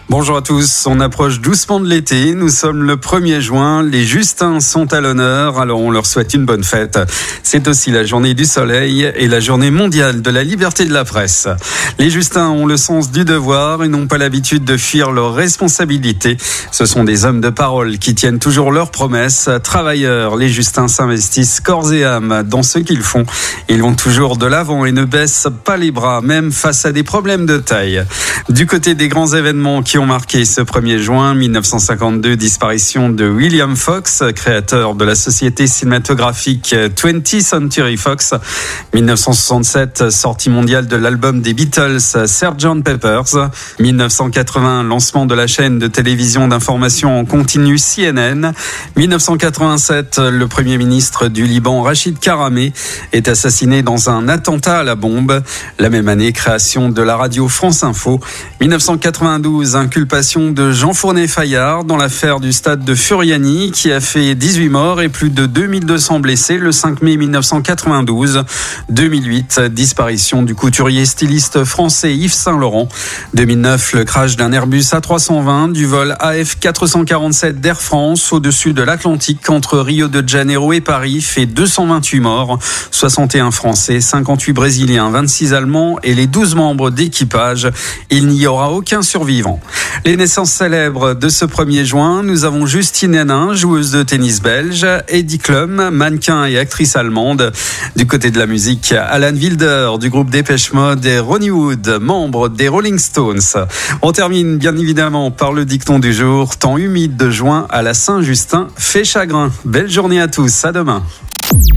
Bonjour à tous, on approche doucement de l'été, nous sommes le 1er juin, les Justins sont à l'honneur, alors on leur souhaite une bonne fête. C'est aussi la journée du soleil et la journée mondiale de la liberté de la presse. Les Justins ont le sens du devoir et n'ont pas l'habitude de fuir leurs responsabilités. Ce sont des hommes de parole qui tiennent toujours leurs promesses. Travailleurs, les Justins s'investissent corps et âme dans ce qu'ils font. Ils vont toujours de l'avant et ne baissent pas les bras, même face à des problèmes de taille. Du côté des grands événements qui ont marqué ce 1er juin 1952, disparition de William Fox, créateur de la société cinématographique 20th Century Fox. 1967, sortie mondiale de l'album des Beatles, Sgt. Pepper's. 1980, lancement de la chaîne de télévision d'information en continu CNN. 1987, le premier ministre du Liban, Rachid Karameh, est assassiné dans un attentat à la bombe. La même année, création de la radio France Info. 1992, inculpation de Jean Fournet-Fayard dans l'affaire du stade de Furiani qui a fait 18 morts et plus de 2200 blessés le 5 mai 1992. 2008, disparition du couturier styliste français Yves Saint-Laurent. 2009, le crash d'un Airbus A320 du vol AF447 d'Air France au-dessus de l'Atlantique entre Rio de Janeiro et Paris fait 228 morts, 61 Français, 58 Brésiliens, 26 Allemands et les 12 membres d'équipage. Il n'y aura aucun survivant. Les naissances célèbres de ce 1er juin, nous avons Justine Henin, joueuse de tennis belge, Heidi Klum, mannequin et actrice allemande. Du côté de la musique, Alan Wilder du groupe Depeche Mode et Ronnie Wood, membre des Rolling Stones. On termine bien évidemment par le dicton du jour, temps humide de juin à la Saint-Justin fait chagrin. Belle journée à tous, à demain.